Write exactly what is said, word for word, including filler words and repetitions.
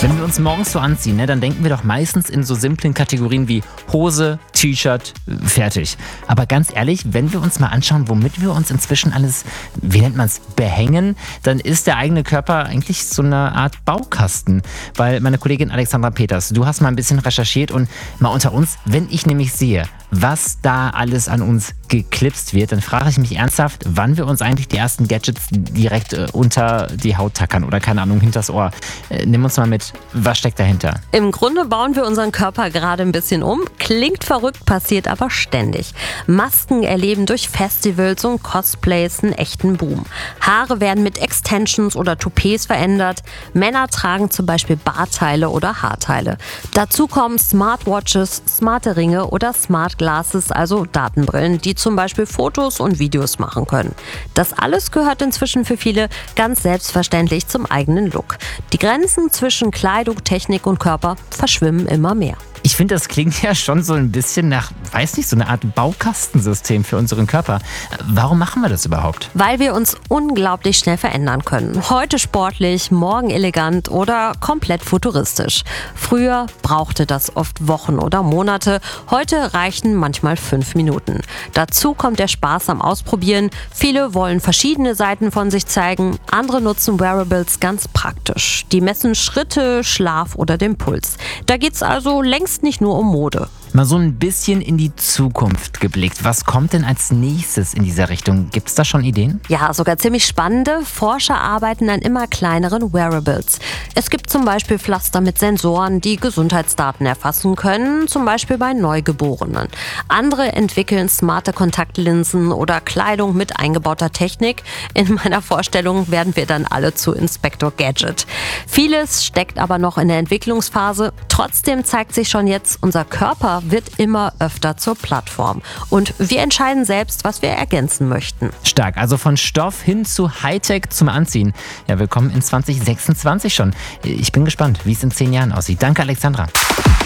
Wenn wir uns morgens so anziehen, ne, dann denken wir doch meistens in so simplen Kategorien wie Hose, T-Shirt, fertig. Aber ganz ehrlich, wenn wir uns mal anschauen, womit wir uns inzwischen alles, wie nennt man es, behängen, dann ist der eigene Körper eigentlich so eine Art Baukasten. Weil meine Kollegin Alexandra Peters, du hast mal ein bisschen recherchiert und mal unter uns, wenn ich nämlich sehe, was da alles an uns geklipst wird, dann frage ich mich ernsthaft, wann wir uns eigentlich die ersten Gadgets direkt äh, unter die Haut tackern oder keine Ahnung, hinters Ohr. Äh, nimm uns mal mit, was steckt dahinter? Im Grunde bauen wir unseren Körper gerade ein bisschen um. Klingt verrückt, passiert aber ständig. Masken erleben durch Festivals und Cosplays einen echten Boom. Haare werden mit Extensions oder Toupets verändert. Männer tragen zum Beispiel Bartteile oder Haarteile. Dazu kommen Smartwatches, smarte Ringe oder Smart Glasses, also Datenbrillen, die zum Beispiel Fotos und Videos machen können. Das alles gehört inzwischen für viele ganz selbstverständlich zum eigenen Look. Die Grenzen zwischen Kleidung, Technik und Körper verschwimmen immer mehr. Ich finde, das klingt ja schon so ein bisschen nach, weiß nicht, so eine Art Baukastensystem für unseren Körper. Warum machen wir das überhaupt? Weil wir uns unglaublich schnell verändern können. Heute sportlich, morgen elegant oder komplett futuristisch. Früher brauchte das oft Wochen oder Monate. Heute reichen manchmal fünf Minuten. Dazu kommt der Spaß am Ausprobieren. Viele wollen verschiedene Seiten von sich zeigen. Andere nutzen Wearables ganz praktisch. Die messen Schritte, Schlaf oder den Puls. Da geht's also längst nicht nur um Mode. Mal so ein bisschen in die Zukunft geblickt. Was kommt denn als nächstes in dieser Richtung? Gibt es da schon Ideen? Ja, sogar ziemlich spannende. Forscher arbeiten an immer kleineren Wearables. Es gibt zum Beispiel Pflaster mit Sensoren, die Gesundheitsdaten erfassen können, zum Beispiel bei Neugeborenen. Andere entwickeln smarte Kontaktlinsen oder Kleidung mit eingebauter Technik. In meiner Vorstellung werden wir dann alle zu Inspektor Gadget. Vieles steckt aber noch in der Entwicklungsphase. Trotzdem zeigt sich schon jetzt, unser Körper wird immer öfter zur Plattform. Und wir entscheiden selbst, was wir ergänzen möchten. Stark, also von Stoff hin zu Hightech zum Anziehen. Ja, willkommen in zwanzig sechsundzwanzig schon. Ich bin gespannt, wie es in zehn Jahren aussieht. Danke, Alexandra.